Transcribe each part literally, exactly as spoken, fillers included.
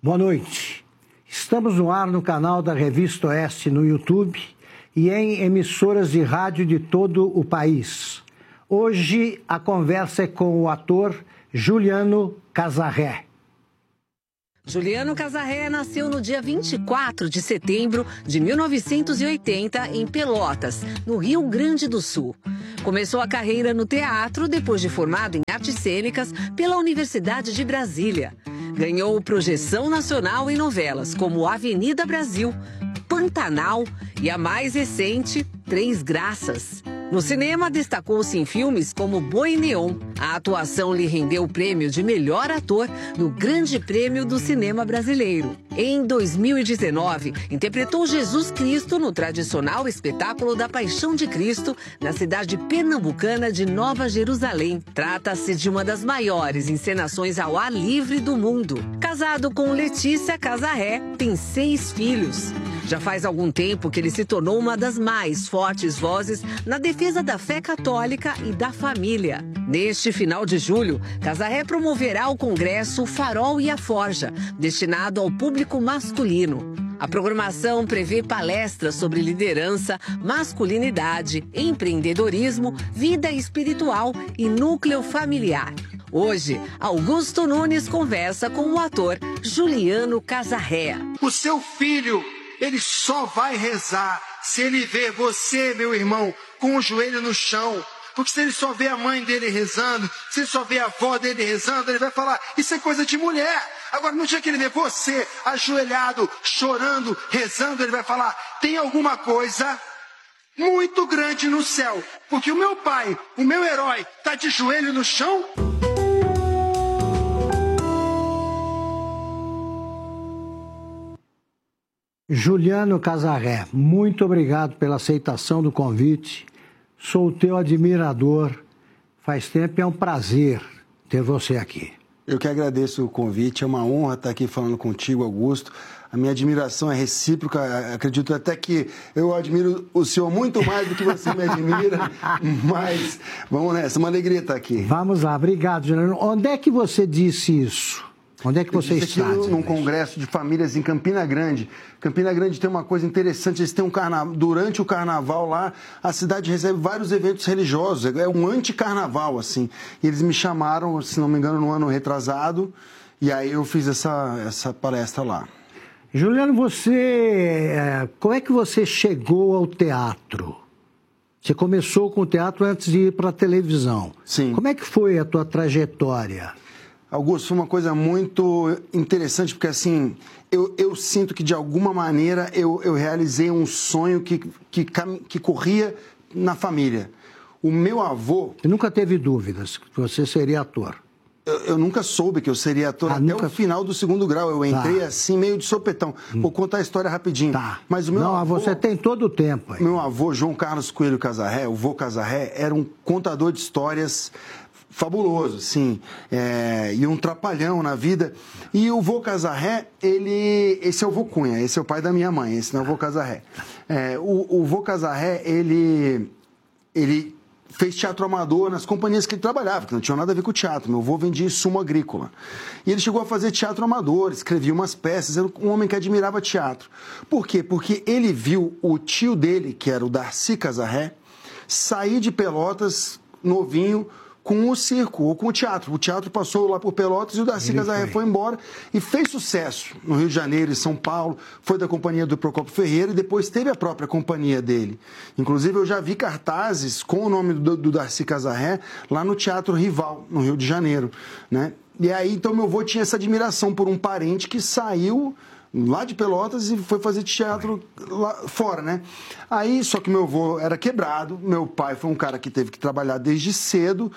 Boa noite. Estamos no ar no canal da Revista Oeste no YouTube e em emissoras de rádio de todo o país. Hoje a conversa é com o ator Juliano Casarré. Juliano Casarré nasceu no dia vinte e quatro de setembro de mil novecentos e oitenta em Pelotas, no Rio Grande do Sul. Começou a carreira no teatro depois de formado em artes cênicas pela Universidade de Brasília. Ganhou projeção nacional em novelas como Avenida Brasil, Pantanal e a mais recente, Três Graças. No cinema, destacou-se em filmes como Boi Neon. A atuação lhe rendeu o prêmio de melhor ator no Grande Prêmio do Cinema Brasileiro. Em dois mil e dezenove, interpretou Jesus Cristo no tradicional espetáculo da Paixão de Cristo, na cidade pernambucana de Nova Jerusalém. Trata-se de uma das maiores encenações ao ar livre do mundo. Casado com Letícia Casarré, tem seis filhos. Já faz algum tempo que ele se tornou uma das mais fortes vozes na defesa da fé católica e da família. Neste final de julho, Casarré promoverá o congresso Farol e a Forja, destinado ao público masculino. A programação prevê palestras sobre liderança, masculinidade, empreendedorismo, vida espiritual e núcleo familiar. Hoje, Augusto Nunes conversa com o ator Juliano Casarré. O seu filho, ele só vai rezar se ele ver você, meu irmão, com o joelho no chão. Porque se ele só vê a mãe dele rezando, se ele só vê a avó dele rezando, ele vai falar, isso é coisa de mulher. Agora, no dia que ele vê você ajoelhado, chorando, rezando, ele vai falar, tem alguma coisa muito grande no céu. Porque o meu pai, o meu herói, está de joelho no chão. Juliano Casarré, muito obrigado pela aceitação do convite. Sou teu admirador. Faz tempo e é um prazer ter você aqui. Eu que agradeço o convite. É uma honra estar aqui falando contigo, Augusto. A minha admiração é recíproca. Acredito até que eu admiro o senhor muito mais do que você me admira. Mas vamos nessa. Uma alegria estar aqui. Vamos lá. Obrigado, Juliano. Onde é que você disse isso? Onde é que você está? Eu num congresso de famílias em Campina Grande. Campina Grande tem uma coisa interessante, eles têm um carnaval, durante o carnaval lá, a cidade recebe vários eventos religiosos, é um anti-carnaval, assim. E eles me chamaram, se não me engano, no ano retrasado, e aí eu fiz essa, essa palestra lá. Juliano, você, como é que você chegou ao teatro? Você começou com o teatro antes de ir para a televisão. Sim. Como é que foi a tua trajetória? Augusto, foi uma coisa muito interessante, porque assim, eu, eu sinto que de alguma maneira eu, eu realizei um sonho que, que, que corria na família. O meu avô... Você nunca teve dúvidas que você seria ator? Eu, eu nunca soube que eu seria ator ah, até nunca... o final do segundo grau. Eu entrei tá. assim, meio de sopetão. Hum. Vou contar a história rapidinho. Tá. Mas o meu Não, avô... você tem todo o tempo aí. Meu avô, João Carlos Coelho Casarré, o vô Casarré, era um contador de histórias... fabuloso, sim, é, e um trapalhão na vida. E o vô Casarré, ele... Esse é o vô Cunha, esse é o pai da minha mãe, esse não é o vô Casarré. É, o, o vô Casarré, ele, ele fez teatro amador nas companhias que ele trabalhava, que não tinha nada a ver com o teatro. Meu avô vendia insumo agrícola. E ele chegou a fazer teatro amador, escrevia umas peças, era um homem que admirava teatro. Por quê? Porque ele viu o tio dele, que era o Darcy Casarré, sair de Pelotas, novinho, com o circo ou com o teatro. O teatro passou lá por Pelotas e o Darcy Casarré foi embora e fez sucesso no Rio de Janeiro e São Paulo, foi da companhia do Procópio Ferreira e depois teve a própria companhia dele. Inclusive eu já vi cartazes com o nome do, do Darcy Casarré lá no Teatro Rival, no Rio de Janeiro, né? E aí então meu avô tinha essa admiração por um parente que saiu lá de Pelotas e foi fazer teatro lá fora, né? Aí, só que meu avô era quebrado, meu pai foi um cara que teve que trabalhar desde cedo,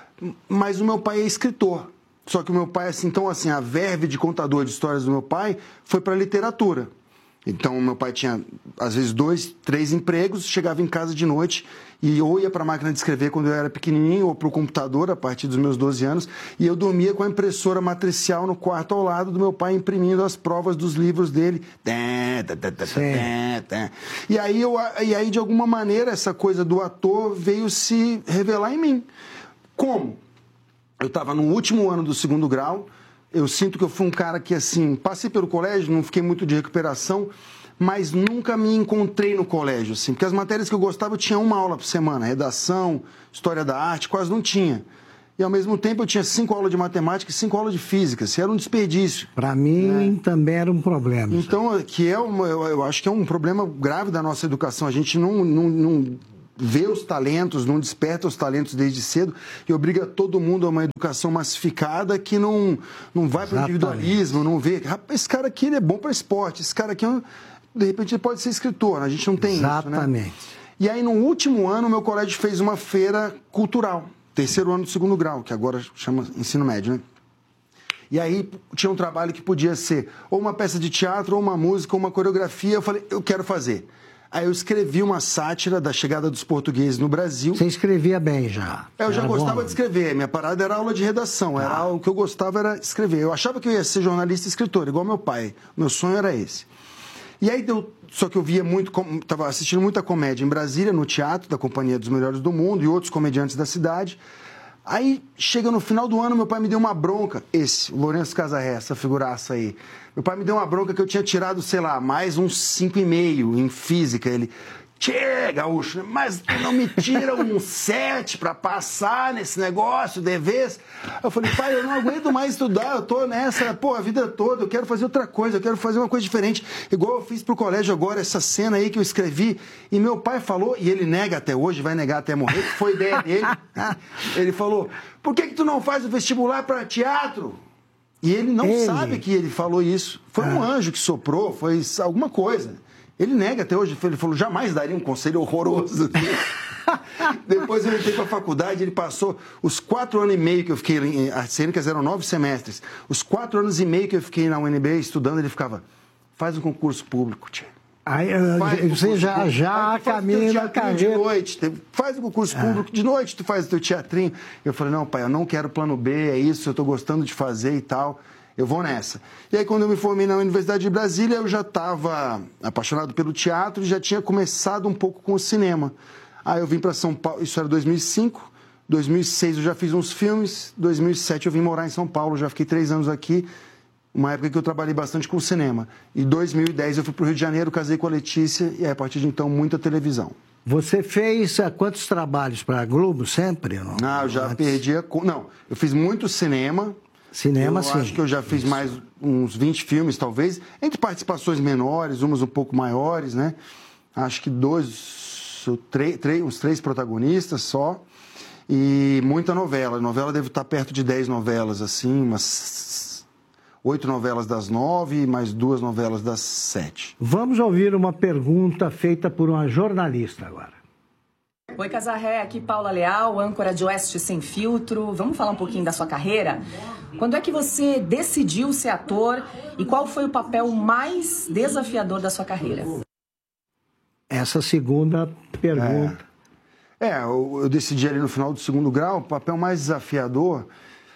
mas o meu pai é escritor. Só que o meu pai, assim, então, assim, a verve de contador de histórias do meu pai foi para literatura. Então, meu pai tinha, às vezes, dois, três empregos, chegava em casa de noite e ou ia para a máquina de escrever quando eu era pequenininho ou para o computador a partir dos meus doze anos e eu dormia com a impressora matricial no quarto ao lado do meu pai imprimindo as provas dos livros dele. E aí, eu, e aí, de alguma maneira, essa coisa do ator veio se revelar em mim. Como? Eu estava no último ano do segundo grau, Eu sinto que eu fui um cara que, assim, passei pelo colégio, não fiquei muito de recuperação, mas nunca me encontrei no colégio, assim, porque as matérias que eu gostava eu tinha uma aula por semana, redação, história da arte, quase não tinha. E, ao mesmo tempo, eu tinha cinco aulas de matemática e cinco aulas de física. Isso era um desperdício. Para mim, é. também era um problema. Então, que é uma, eu, eu acho que é um problema grave da nossa educação. A gente não, não, não vê os talentos, não desperta os talentos desde cedo e obriga todo mundo a uma educação massificada que não, não vai para o individualismo, não vê. Rapaz, esse cara aqui ele é bom para esporte, esse cara aqui, de repente, ele pode ser escritor. A gente não tem Exatamente. isso, né? E aí, no último ano, meu colégio fez uma feira cultural. Terceiro ano do segundo grau, que agora chama ensino médio, né? E aí tinha um trabalho que podia ser ou uma peça de teatro, ou uma música, ou uma coreografia. Eu falei, eu quero fazer. Aí eu escrevi uma sátira da chegada dos portugueses no Brasil. Você escrevia bem já? Eu já era gostava bom. de escrever. Minha parada era aula de redação. Era ah. O que eu gostava era escrever. Eu achava que eu ia ser jornalista e escritor, igual meu pai. Meu sonho era esse. E aí deu... Só que eu via muito, estava assistindo muita comédia em Brasília, no teatro da Companhia dos Melhores do Mundo e outros comediantes da cidade. Aí, chega no final do ano, meu pai me deu uma bronca. Esse, o Lourenço Casarré, essa figuraça aí. Meu pai me deu uma bronca que eu tinha tirado, sei lá, mais uns cinco e meio em física. Ele, tchê, gaúcho, mas tu não me tira um sete pra passar nesse negócio de vez? Eu falei, pai, eu não aguento mais estudar, eu tô nessa, pô, a vida toda, eu quero fazer outra coisa, eu quero fazer uma coisa diferente. Igual eu fiz pro colégio agora, essa cena aí que eu escrevi, e meu pai falou, e ele nega até hoje, vai negar até morrer, que foi ideia dele. Ele falou, por que que tu não faz o vestibular para teatro? E ele não ele. sabe que ele falou isso. Foi ah. um anjo que soprou, foi alguma coisa. Ele nega até hoje, ele falou, jamais daria um conselho horroroso. Depois eu entrei para a faculdade, ele passou os quatro anos e meio que eu fiquei, as cênicas eram nove semestres, os quatro anos e meio que eu fiquei na U N B estudando, ele ficava, faz um concurso público, tia. Aí, faz você um já, já caminha na carreira. De noite, faz o concurso público, ah. de noite tu faz o teu teatrinho. Eu falei, não, pai, eu não quero plano B, é isso, eu estou gostando de fazer e tal. Eu vou nessa. E aí, quando eu me formei na Universidade de Brasília, eu já estava apaixonado pelo teatro e já tinha começado um pouco com o cinema. Aí eu vim para São Paulo, isso era dois mil e cinco, dois mil e seis eu já fiz uns filmes, dois mil e sete eu vim morar em São Paulo, já fiquei três anos aqui, uma época que eu trabalhei bastante com cinema. E dois mil e dez eu fui para o Rio de Janeiro, casei com a Letícia e aí, a partir de então, muita televisão. Você fez uh, quantos trabalhos para a Globo sempre? Não, ah, eu já Antes... perdi a... Não, eu fiz muito cinema... Cinema, eu sim. Eu acho que eu já fiz Isso. mais uns vinte filmes, talvez, entre participações menores, umas um pouco maiores, né? Acho que dois, três, três, uns três protagonistas só. E muita novela. A novela deve estar perto de dez novelas, assim, umas oito novelas das nove e mais duas novelas das sete. Vamos ouvir uma pergunta feita por uma jornalista agora. Oi, Casarré, aqui Paula Leal, âncora de Oeste Sem Filtro. Vamos falar um pouquinho da sua carreira? Quando é que você decidiu ser ator e qual foi o papel mais desafiador da sua carreira? Essa segunda pergunta. É, é eu, eu decidi ali no final do segundo grau, o papel mais desafiador...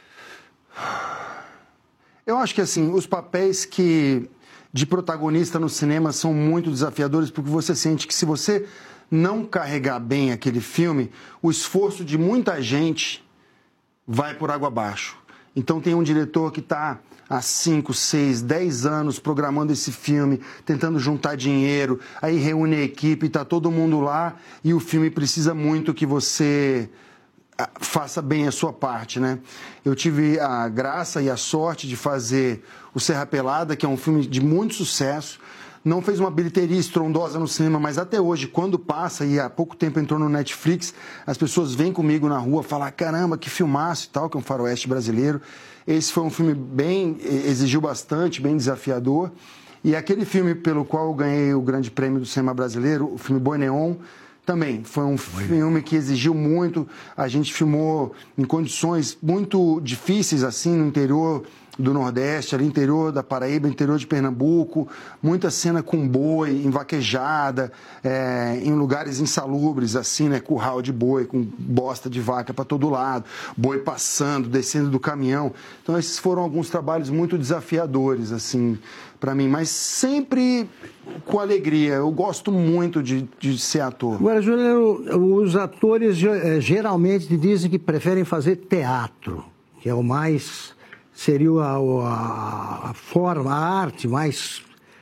Eu acho que, assim, os papéis que de protagonista no cinema são muito desafiadores porque você sente que se você não carregar bem aquele filme, o esforço de muita gente vai por água abaixo. Então tem um diretor que está há cinco, seis, dez anos programando esse filme, tentando juntar dinheiro, aí reúne a equipe, está todo mundo lá e o filme precisa muito que você faça bem a sua parte, né? Eu tive a graça e a sorte de fazer o Serra Pelada, que é um filme de muito sucesso. Não fez uma bilheteria estrondosa no cinema, mas até hoje, quando passa, e há pouco tempo entrou no Netflix, as pessoas vêm comigo na rua falar, caramba, que filmaço e tal, que é um faroeste brasileiro. Esse foi um filme bem, exigiu bastante, bem desafiador. E aquele filme pelo qual eu ganhei o grande prêmio do cinema brasileiro, o filme Boi Neon, também foi um filme que exigiu muito. A gente filmou em condições muito difíceis, assim, no interior do Nordeste, ali interior da Paraíba, interior de Pernambuco, muita cena com boi, em vaquejada, é, em lugares insalubres, assim, né, curral de boi, com bosta de vaca para todo lado, boi passando, descendo do caminhão. Então, esses foram alguns trabalhos muito desafiadores, assim, para mim, mas sempre com alegria. Eu gosto muito de, de ser ator. Agora, Juliano, os atores geralmente dizem que preferem fazer teatro, que é o mais seria a, a, a forma, a arte mais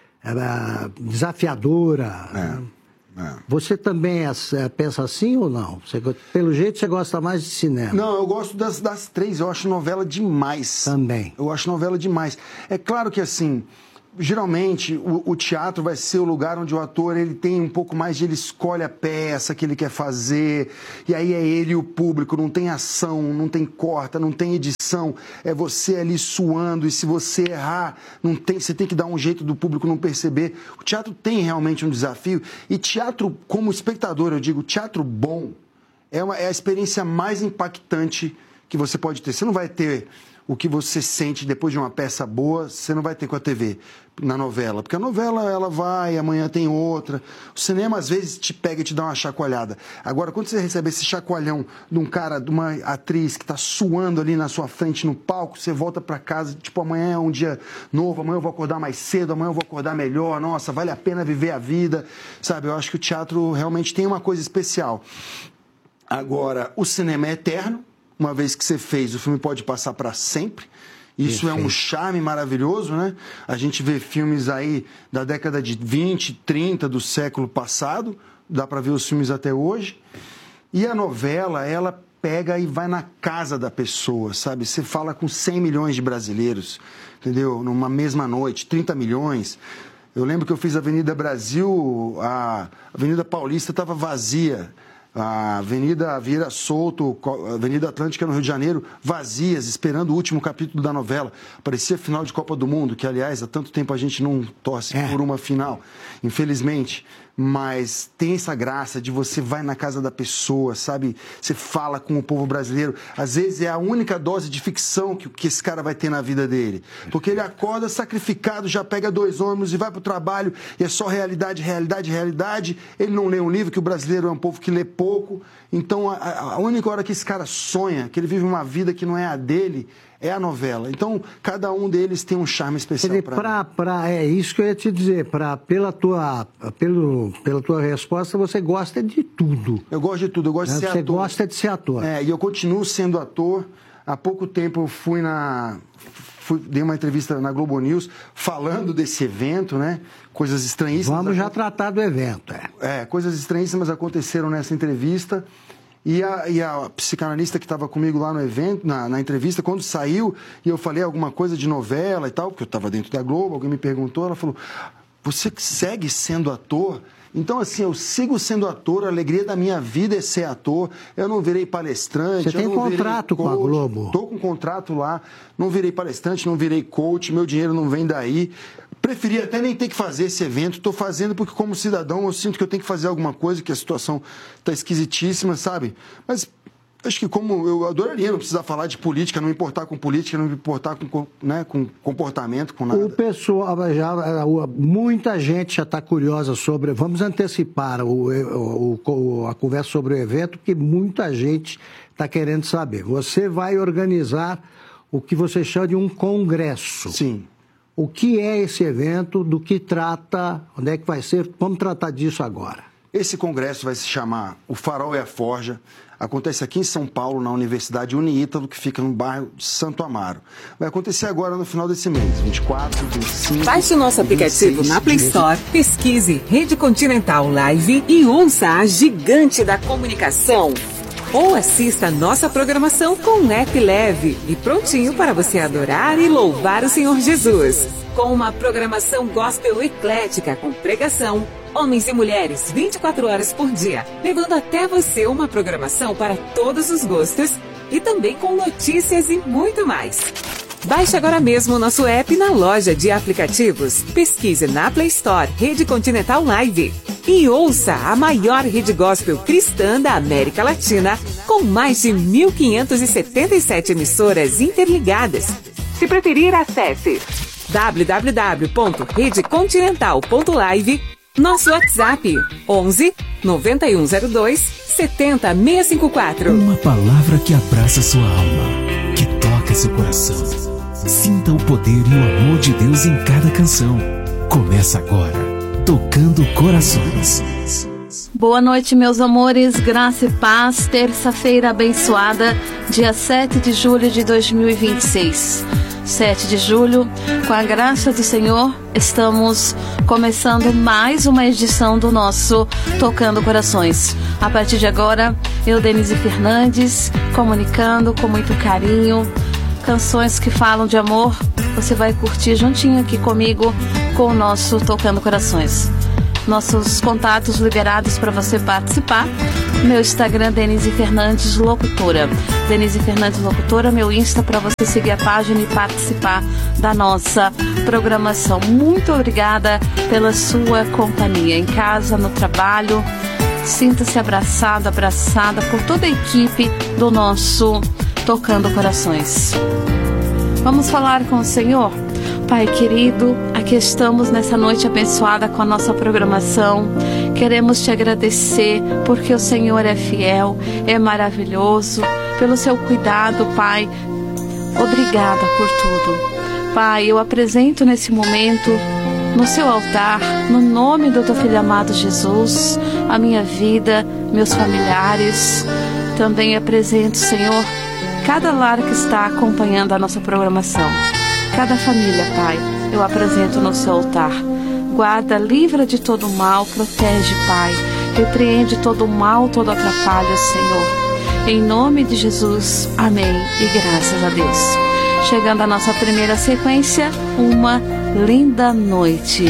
a, desafiadora. É, é. Você também é, pensa assim ou não? Você, pelo jeito você gosta mais de cinema. Não, eu gosto das, das três. Eu acho novela demais. Também. Eu acho novela demais. É claro que assim... Geralmente, o, o teatro vai ser o lugar onde o ator ele tem um pouco mais de... Ele escolhe a peça que ele quer fazer, e aí é ele e o público, não tem ação, não tem corta, não tem edição, é você ali suando, e se você errar, não tem, você tem que dar um jeito do público não perceber. O teatro tem realmente um desafio, e teatro, como espectador, eu digo, teatro bom é, uma, é a experiência mais impactante que você pode ter. Você não vai ter... O que você sente depois de uma peça boa, você não vai ter com a T V, na novela. Porque a novela, ela vai, amanhã tem outra. O cinema, às vezes, te pega e te dá uma chacoalhada. Agora, quando você recebe esse chacoalhão de um cara, de uma atriz que está suando ali na sua frente no palco, você volta para casa, tipo, amanhã é um dia novo, amanhã eu vou acordar mais cedo, amanhã eu vou acordar melhor, nossa, vale a pena viver a vida, sabe? Eu acho que o teatro realmente tem uma coisa especial. Agora, o cinema é eterno. Uma vez que você fez, o filme pode passar para sempre. Isso Perfeito. É um charme maravilhoso, né? A gente vê filmes aí da década de vinte, trinta do século passado, dá para ver os filmes até hoje. E a novela, ela pega e vai na casa da pessoa, sabe? Você fala com cem milhões de brasileiros, entendeu? Numa mesma noite, trinta milhões. Eu lembro que eu fiz Avenida Brasil, a Avenida Paulista estava vazia. A Avenida Vieira Solto, a Avenida Atlântica no Rio de Janeiro, vazias, esperando o último capítulo da novela. Parecia final de Copa do Mundo, que, aliás, há tanto tempo a gente não torce é. por uma final, infelizmente. Mas tem essa graça de você vai na casa da pessoa, sabe? Você fala com o povo brasileiro. Às vezes é a única dose de ficção que, que esse cara vai ter na vida dele. Porque ele acorda sacrificado, já pega dois ônibus e vai pro trabalho, e é só realidade, realidade, realidade. Ele não lê um livro, que o brasileiro é um povo que lê pouco. Então, a, a única hora que esse cara sonha, que ele vive uma vida que não é a dele, é a novela. Então, cada um deles tem um charme especial para mim. É isso que eu ia te dizer. Pra, pela, tua, pelo, pela tua resposta, você gosta de tudo. Eu gosto de tudo. Eu gosto né? de ser você ator. Você gosta de ser ator. É, e eu continuo sendo ator. Há pouco tempo eu fui na... Fui, dei uma entrevista na Globo News falando desse evento, né? Coisas estranhíssimas. Vamos já tratar do evento, é. É, coisas estranhíssimas aconteceram nessa entrevista. E a, e a psicanalista que estava comigo lá no evento, na, na entrevista, quando saiu, e eu falei alguma coisa de novela e tal, porque eu estava dentro da Globo, alguém me perguntou, ela falou, você segue sendo ator? Então, assim, eu sigo sendo ator, a alegria da minha vida é ser ator, eu não virei palestrante. Você tem contrato com a Globo? Estou com contrato lá, não virei palestrante, não virei coach, meu dinheiro não vem daí. Preferia até nem ter que fazer esse evento, estou fazendo porque como cidadão eu sinto que eu tenho que fazer alguma coisa, que a situação está esquisitíssima, sabe? Mas acho que como eu adoraria não precisar falar de política, não me importar com política, não me importar com, né, com comportamento, com nada. O pessoal, já, muita gente já está curiosa sobre, vamos antecipar o, o, o, a conversa sobre o evento, porque muita gente está querendo saber. Você vai organizar o que você chama de um congresso. Sim. O que é esse evento, do que trata, onde é que vai ser? Vamos tratar disso agora. Esse congresso vai se chamar O Farol e a Forja. Acontece aqui em São Paulo, na Universidade Uniítalo, que fica no bairro de Santo Amaro. Vai acontecer agora no final desse mês, vinte e quatro, vinte e cinco... Baixe o nosso aplicativo na Play Store, pesquise Rede Continental Live e ouça a gigante da comunicação. Ou assista a nossa programação com um app leve e prontinho para você adorar e louvar o Senhor Jesus. Com uma programação gospel eclética, com pregação, homens e mulheres vinte e quatro horas por dia, levando até você uma programação para todos os gostos e também com notícias e muito mais. Baixe agora mesmo o nosso app na loja de aplicativos. Pesquise na Play Store Rede Continental Live e ouça a maior rede gospel cristã da América Latina, com mais de mil quinhentas e setenta e sete emissoras interligadas. Se preferir, acesse w w w ponto rede continental ponto live, nosso WhatsApp onze, noventa e um zero dois, setenta, seiscentos e cinquenta e quatro. Uma palavra que abraça sua alma, que toca seu coração. Sinta o poder e o amor de Deus em cada canção. Começa agora, Tocando Corações. Boa noite, meus amores, graça e paz. Terça-feira abençoada, dia sete de julho de dois mil e vinte e seis. sete de julho. Com a graça do Senhor, estamos começando mais uma edição do nosso Tocando Corações. A partir de agora, eu, Denise Fernandes, comunicando com muito carinho, canções que falam de amor, você vai curtir juntinho aqui comigo com o nosso Tocando Corações. Nossos contatos liberados para você participar. Meu Instagram, Denise Fernandes Locutora. Denise Fernandes Locutora, meu Insta, para você seguir a página e participar da nossa programação. Muito obrigada pela sua companhia, em casa, no trabalho. Sinta-se abraçado, abraçada por toda a equipe do nosso Tocando Corações. Vamos falar com o Senhor? Pai querido, aqui estamos nessa noite abençoada com a nossa programação. Queremos te agradecer porque o Senhor é fiel, é maravilhoso, pelo seu cuidado, Pai. Obrigada por tudo. Pai, eu apresento nesse momento, no seu altar, no nome do teu Filho amado Jesus, a minha vida, meus familiares. Também apresento, Senhor, cada lar que está acompanhando a nossa programação. Cada família, Pai, eu apresento no seu altar. Guarda, livra de todo mal, protege, Pai. Repreende todo mal, todo atrapalho, Senhor. Em nome de Jesus, amém e graças a Deus. Chegando à nossa primeira sequência, uma linda noite.